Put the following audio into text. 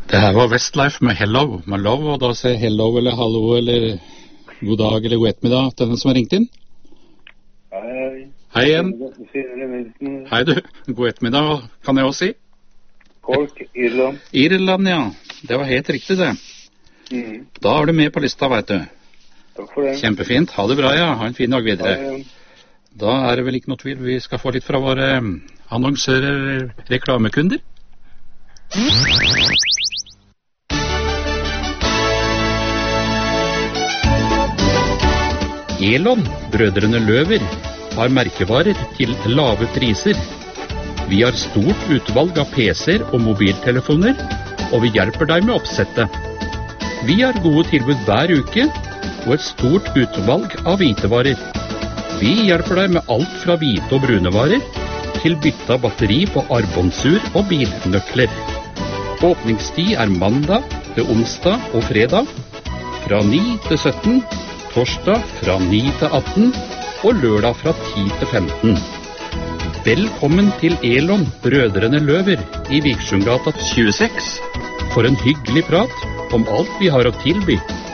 Det her var Westlife med Hello, med love, og da sier hello eller hallo eller god dag eller god ettermiddag til den som har ringt inn. Hei. Hei igjen. Hei du, god ettermiddag, kan jeg også si. Cork, Irland. Irland, ja. Det var helt riktig det. Da er du med på lista, vet du. Takk for det. Kjempefint, ha det bra, ja. Ha en fin dag videre. Hei. Da er det vel ikke noe tvil, vi skal få litt fra våre annonsører, reklamekunder. Elon, brødrene Løver, har merkevarer til lave priser. Vi har stort utvalg av PC-er og mobiltelefoner, og vi hjelper deg med oppsettet. Vi har gode tilbud hver uke, og et stort utvalg av hvitevarer. Vi hjelper deg med alt fra hvite og brune varer, til bytte av batteri på armbåndsur og bilnøkler. Åpningstid er mandag til onsdag og fredag, fra 9 til 17, torsdag fra 9 til 18 og lørdag fra 10 til 15. Velkommen til Elon, brødrene Løver i Viksjungsgata 26 for en hyggelig prat om alt vi har å tilby.